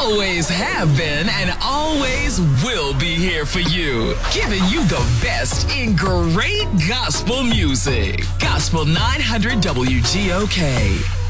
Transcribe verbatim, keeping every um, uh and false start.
always have been and always will be here for you, giving you the best in great gospel music. Gospel nine hundred W G O K.